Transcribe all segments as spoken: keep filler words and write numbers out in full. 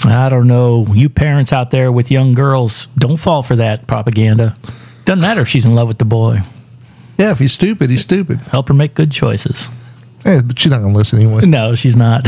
I don't know. You parents out there with young girls, don't fall for that propaganda. Doesn't matter if she's in love with the boy. Yeah, if he's stupid, he's stupid. Help her make good choices. Yeah, but she's not going to listen anyway. No, she's not.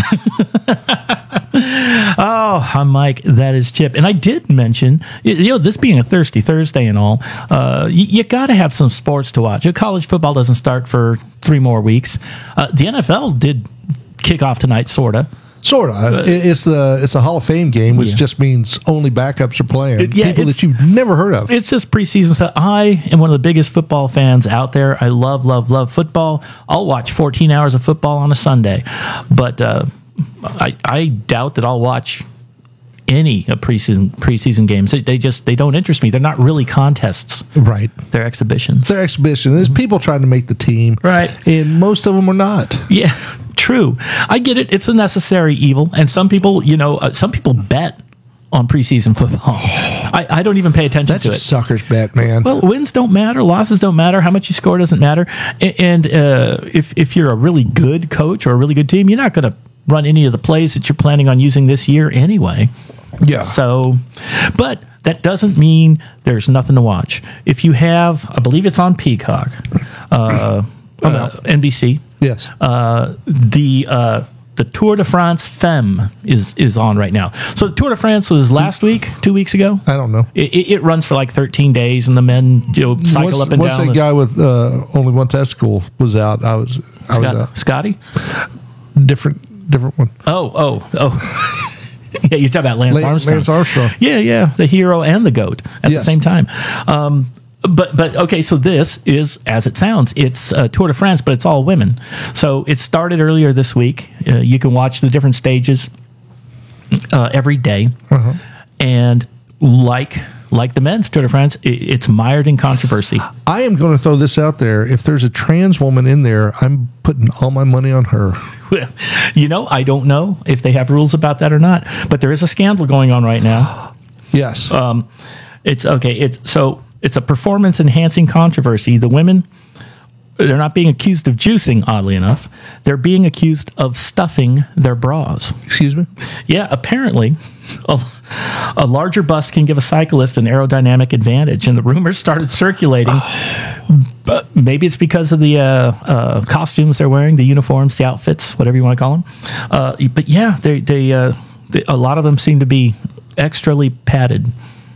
Oh, I'm Mike. That is Chip. And I did mention, you know, this being a Thirsty Thursday and all, uh, you, you got to have some sports to watch. College football doesn't start for three more weeks. Uh, the N F L did kick off tonight, sort of. Sort of. Uh, it's the it's a Hall of Fame game, which yeah. just means only backups are playing. It, yeah, People that you've never heard of. It's just preseason stuff. I am one of the biggest football fans out there. I love, love, love football. I'll watch fourteen hours of football on a Sunday. But uh, I, I doubt that I'll watch any of preseason preseason games. They, they just they don't interest me. They're not really contests. Right. They're exhibitions. They're exhibitions. There's people trying to make the team. Right. And most of them are not. Yeah. True. I get it. It's a necessary evil. And some people, you know, uh, some people bet on preseason football. I, I don't even pay attention That's to a it. sucker's bet, man. Well, wins don't matter. Losses don't matter. How much you score doesn't matter. A- And uh, if, if you're a really good coach or a really good team, you're not going to run any of the plays that you're planning on using this year anyway. Yeah. So, but that doesn't mean there's nothing to watch. If you have, I believe it's on Peacock, uh, uh, N B C. Yes. Uh, the uh, the Tour de France Femme is is on right now. So the Tour de France was last week, two weeks ago. I don't know. It, it, it runs for like thirteen days, and the men you know, cycle once, up and once down. that the, guy with uh, only one testicle was out, I was I Scott, was out. Scotty? Different different one. Oh, oh, oh. Yeah, you're talking about Lance Lance, Armstrong. Lance Armstrong. Yeah, yeah, the hero and the goat at Yes. the same time. Um, but but okay, so this is as it sounds. It's uh, Tour de France, but it's all women. So it started earlier this week. Uh, you can watch the different stages uh, every day, Uh-huh. and like like the men's Tour de France, it, it's mired in controversy. I am going to throw this out there. If there's a trans woman in there, I'm putting all my money on her. You know, I don't know if they have rules about that or not, but there is a scandal going on right now. Yes. Um, it's okay. It's so it's a performance enhancing controversy. The women, they're not being accused of juicing, oddly enough. They're being accused of stuffing their bras. Excuse me? Yeah, apparently, a, a larger bust can give a cyclist an aerodynamic advantage, and the rumors started circulating. But maybe it's because of the uh, uh, costumes they're wearing, the uniforms, the outfits, whatever you want to call them. Uh, but yeah, they they, uh, they a lot of them seem to be extrally padded.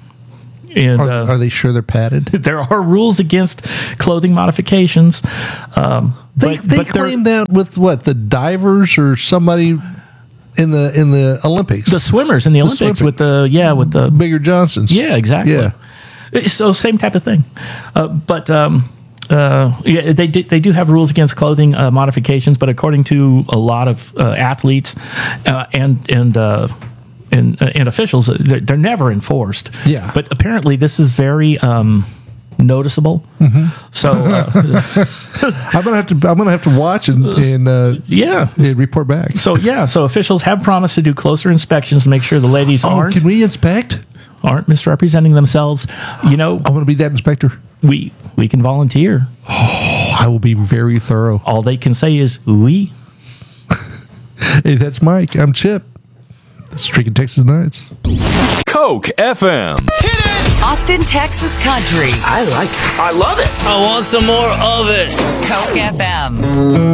And Are, uh, are they sure they're padded? there are rules against clothing modifications. Um, They but, they but they're- claim that with what, the divers or somebody in the in the Olympics, the swimmers in the Olympics swimming. with the yeah with the Bigger Johnsons. yeah exactly Yeah. So same type of thing, uh, but. Um, Uh, yeah, they do, they do have rules against clothing uh, modifications, but according to a lot of uh, athletes uh, and and uh, and, uh, and officials, they're, they're never enforced. Yeah. But apparently, this is very um, noticeable. Mm-hmm. So uh, I'm gonna have to I'm gonna have to watch and, and uh, yeah. and report back. So yeah. So officials have promised to do closer inspections to make sure the ladies Oh, aren't can we inspect? aren't misrepresenting themselves. You know, I want to be that inspector. we we can volunteer. I will be very thorough. All they can say is we. Hey, that's Mike. I'm Chip. This is Streaking Texas Nights. Coke F M. Austin, Texas country. I like it. I love it. I want some more of it. Coke F M.